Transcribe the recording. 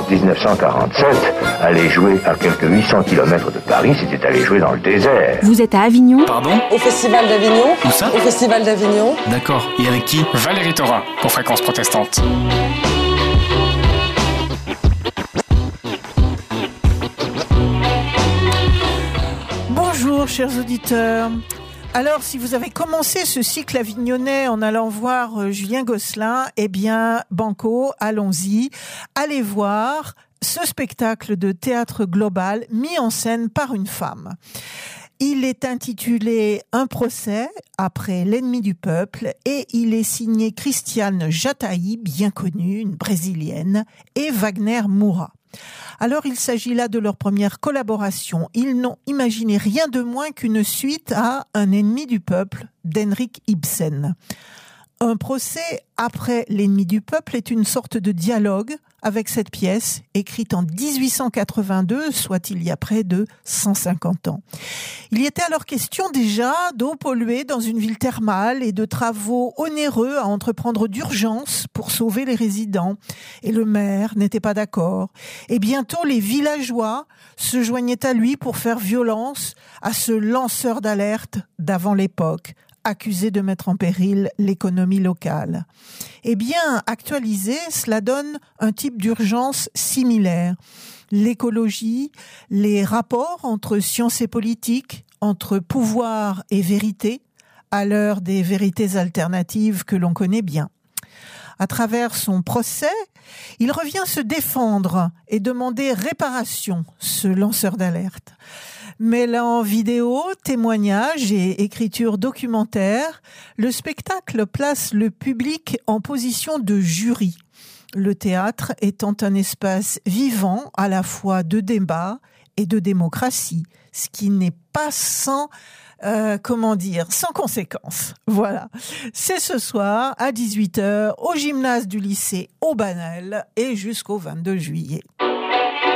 1947, aller jouer à quelques 800 km de Paris, c'était aller jouer dans le désert. Vous êtes à Avignon ? Pardon ? Au Festival d'Avignon. Où ça ? Au Festival d'Avignon. D'accord. Et avec qui ? Valérie Thorin, pour Fréquence Protestante. Bonjour chers auditeurs. Alors, si vous avez commencé ce cycle avignonnais en allant voir Julien Gosselin, eh bien, banco, allons-y. Allez voir ce spectacle de théâtre global mis en scène par une femme. Il est intitulé « Un procès après l'ennemi du peuple » et il est signé Christiane Jatahy, bien connue, une brésilienne, et Wagner Moura. Alors, il s'agit là de leur première collaboration. Ils n'ont imaginé rien de moins qu'une suite à Un ennemi du peuple d'Henrik Ibsen. Un procès après l'ennemi du peuple est une sorte de dialogue avec cette pièce, écrite en 1882, soit il y a près de 150 ans. Il y était alors question déjà d'eau polluée dans une ville thermale et de travaux onéreux à entreprendre d'urgence pour sauver les résidents. Et le maire n'était pas d'accord. Et bientôt, les villageois se joignaient à lui pour faire violence à ce lanceur d'alerte d'avant l'époque, accusé de mettre en péril l'économie locale. Eh bien, actualisé, cela donne un type d'urgence similaire. L'écologie, les rapports entre science et politique, entre pouvoir et vérité, à l'heure des vérités alternatives que l'on connaît bien. À travers son procès, il revient se défendre et demander réparation, ce lanceur d'alerte. Mêlant vidéo, témoignages et écriture documentaire, le spectacle place le public en position de jury. Le théâtre étant un espace vivant à la fois de débat et de démocratie, ce qui n'est pas sans conséquence. Voilà. C'est ce soir à 18h au gymnase du lycée Aubanel et jusqu'au 22 juillet.